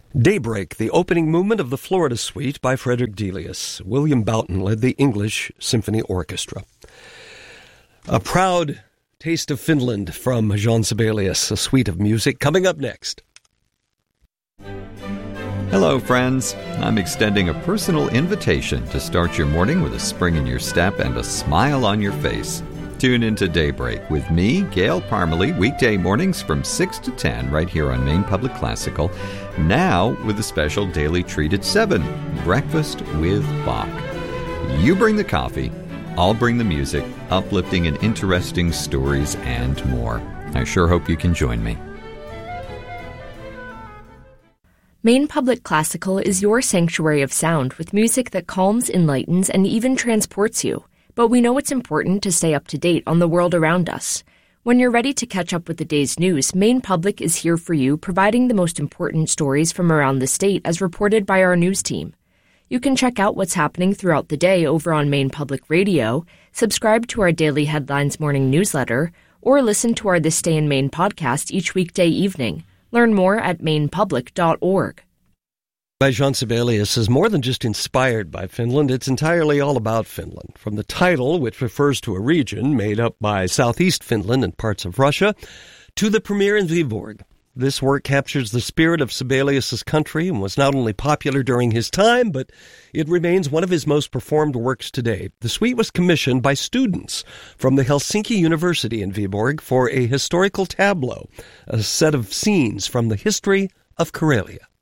Daybreak, the opening movement of the Florida Suite by Frederick Delius. William Boughton led the English Symphony Orchestra. A proud taste of Finland from Jean Sibelius, a suite of music, coming up next. Hello, friends. I'm extending a personal invitation to start your morning with a spring in your step and a smile on your face. Tune into Daybreak with me, Gail Parmalee, weekday mornings from 6 to 10 right here on Maine Public Classical. Now with a special daily treat at 7, Breakfast with Bach. You bring the coffee, I'll bring the music, uplifting and interesting stories and more. I sure hope you can join me. Maine Public Classical is your sanctuary of sound with music that calms, enlightens, and even transports you. But we know it's important to stay up to date on the world around us. When you're ready to catch up with the day's news, Maine Public is here for you, providing the most important stories from around the state as reported by our news team. You can check out what's happening throughout the day over on Maine Public Radio, subscribe to our daily Headlines morning newsletter, or listen to our This Day in Maine podcast each weekday evening. Learn more at mainepublic.org. By Jean Sibelius is more than just inspired by Finland. It's entirely all about Finland. From the title, which refers to a region made up by southeast Finland and parts of Russia, to the premiere in Viborg. This work captures the spirit of Sibelius's country and was not only popular during his time, but it remains one of his most performed works today. The suite was commissioned by students from the Helsinki University in Viborg for a historical tableau, a set of scenes from the history of Karelia.